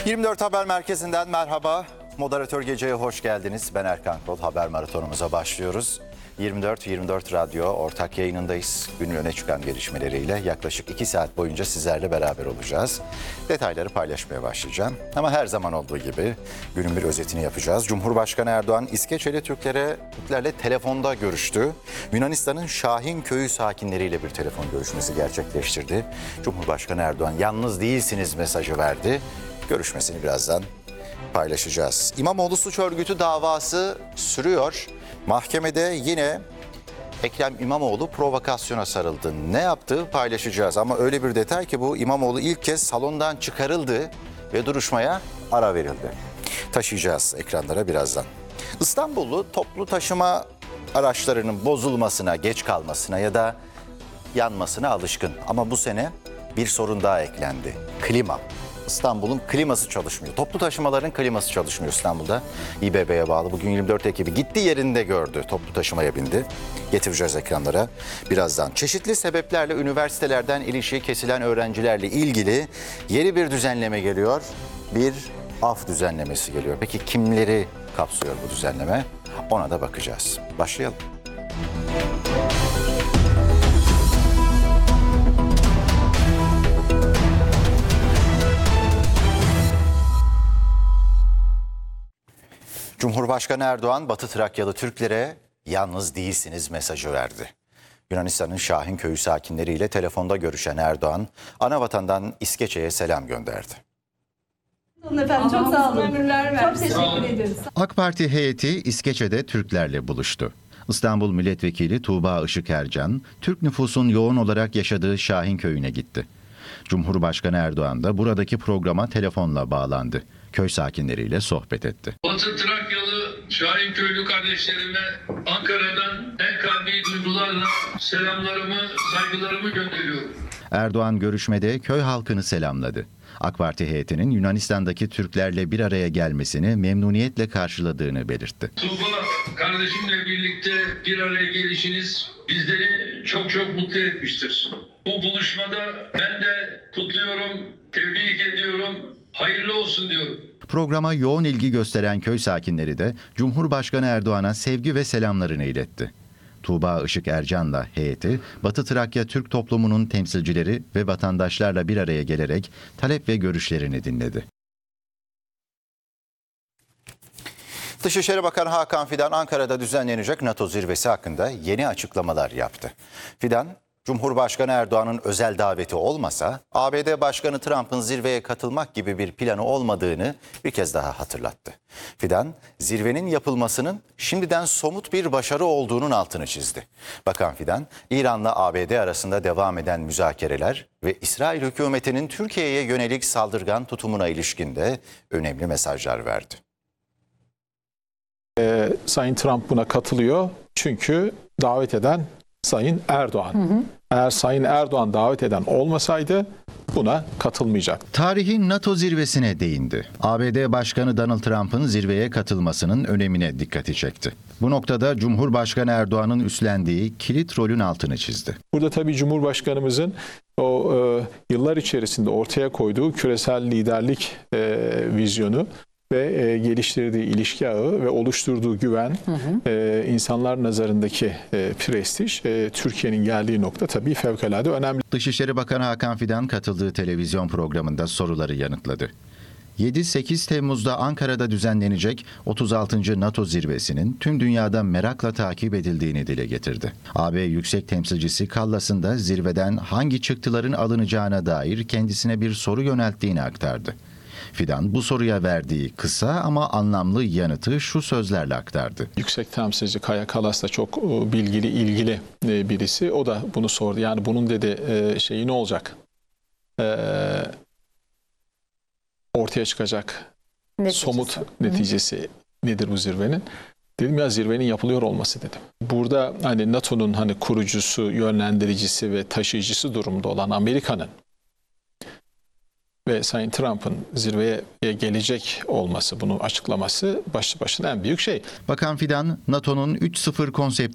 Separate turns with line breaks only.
24 Haber Merkezi'nden merhaba. Moderatör Gece'ye hoş geldiniz. Ben Erkan Kol. Haber maratonumuza başlıyoruz. 24 Radyo ortak yayınındayız. Günün öne çıkan gelişmeleriyle yaklaşık 2 saat boyunca sizlerle beraber olacağız. Detayları paylaşmaya başlayacağım. Ama her zaman olduğu gibi günün bir özetini yapacağız. Cumhurbaşkanı Erdoğan İskeçe'li Türklerle telefonda görüştü. Yunanistan'ın Şahin Köyü sakinleriyle bir telefon görüşmesi gerçekleştirdi. Cumhurbaşkanı Erdoğan yalnız değilsiniz mesajı verdi. Görüşmesini birazdan paylaşacağız. İmamoğlu suç örgütü davası sürüyor. Mahkemede yine Ekrem İmamoğlu provokasyona sarıldı. Ne yaptığı paylaşacağız ama öyle bir detay ki bu İmamoğlu ilk kez salondan çıkarıldı ve duruşmaya ara verildi. Taşıyacağız ekranlara birazdan. İstanbullu toplu taşıma araçlarının bozulmasına, geç kalmasına ya da yanmasına alışkın. Ama bu sene bir sorun daha eklendi. Klima. İstanbul'un kliması çalışmıyor. Toplu taşımaların kliması çalışmıyor İstanbul'da. İBB'ye bağlı. Bugün 24 ekibi gitti yerinde gördü. Toplu taşımaya bindi. Getireceğiz ekranlara birazdan. Çeşitli sebeplerle üniversitelerden ilişiği kesilen öğrencilerle ilgili yeni bir düzenleme geliyor. Bir af düzenlemesi geliyor. Peki kimleri kapsıyor bu düzenleme? Ona da bakacağız. Başlayalım. Cumhurbaşkanı Erdoğan, Batı Trakyalı Türklere yalnız değilsiniz mesajı verdi. Yunanistan'ın Şahin Köyü sakinleriyle telefonda görüşen Erdoğan, anavatandan İskeçe'ye selam gönderdi.
Efendim çok sağ olun. Çok teşekkür ediyoruz.
AK Parti heyeti İskeçe'de Türklerle buluştu. İstanbul Milletvekili Tuğba Işıkercan, Türk nüfusun yoğun olarak yaşadığı Şahin Köyü'ne gitti. Cumhurbaşkanı Erdoğan da buradaki programa telefonla bağlandı. Köy sakinleriyle sohbet etti.
Batı Trakyalı Şahinköylü kardeşlerime Ankara'dan en kalbi duygularla selamlarımı, saygılarımı gönderiyorum.
Erdoğan görüşmede köy halkını selamladı. AK Parti heyetinin Yunanistan'daki Türklerle bir araya gelmesini memnuniyetle karşıladığını belirtti.
Tuğba kardeşimle birlikte bir araya gelişiniz bizleri çok mutlu etmiştir. Bu buluşmada ben de kutluyorum, tebrik ediyorum, hayırlı olsun diyorum.
Programa yoğun ilgi gösteren köy sakinleri de Cumhurbaşkanı Erdoğan'a sevgi ve selamlarını iletti. Tuğba Işıkercan'la heyeti, Batı Trakya Türk toplumunun temsilcileri ve vatandaşlarla bir araya gelerek talep ve görüşlerini dinledi.
Dışişleri Bakanı Hakan Fidan, Ankara'da düzenlenecek NATO zirvesi hakkında yeni açıklamalar yaptı. Fidan, Cumhurbaşkanı Erdoğan'ın özel daveti olmasa ABD Başkanı Trump'ın zirveye katılmak gibi bir planı olmadığını bir kez daha hatırlattı. Fidan, zirvenin yapılmasının şimdiden somut bir başarı olduğunun altını çizdi. Bakan Fidan, İran'la ABD arasında devam eden müzakereler ve İsrail hükümetinin Türkiye'ye yönelik saldırgan tutumuna ilişkin de önemli mesajlar verdi.
Sayın Trump buna katılıyor çünkü davet eden Sayın Erdoğan. Eğer Sayın Erdoğan davet eden olmasaydı buna katılmayacak.
Tarihin NATO zirvesine değindi. ABD Başkanı Donald Trump'ın zirveye katılmasının önemine dikkati çekti. Bu noktada Cumhurbaşkanı Erdoğan'ın üstlendiği kilit rolün altını çizdi.
Burada tabii Cumhurbaşkanımızın o yıllar içerisinde ortaya koyduğu küresel liderlik vizyonu ve geliştirdiği ilişki ağı ve oluşturduğu güven, insanlar nazarındaki prestij, Türkiye'nin geldiği nokta tabii fevkalade önemli.
Dışişleri Bakanı Hakan Fidan katıldığı televizyon programında soruları yanıtladı. 7-8 Temmuz'da Ankara'da düzenlenecek 36. NATO zirvesinin tüm dünyada merakla takip edildiğini dile getirdi. AB Yüksek Temsilcisi Kallas'ın da zirveden hangi çıktıların alınacağına dair kendisine bir soru yönelttiğini aktardı. Fidan bu soruya verdiği kısa ama anlamlı yanıtı şu sözlerle aktardı.
Yüksek Temsilci Kaja Kallas da çok bilgili, ilgili birisi. O da bunu sordu. Yani bunun dedi şeyi ne olacak? Ortaya çıkacak somut neticesi nedir bu zirvenin? Dedim ya zirvenin yapılıyor olması dedim. Burada hani NATO'nun hani kurucusu, yönlendiricisi ve taşıyıcısı durumda olan Amerika'nın ve Sayın Trump'ın zirveye gelecek olması, bunu açıklaması başlı başına en büyük şey.
Bakan Fidan, NATO'nun 3.0 konsepti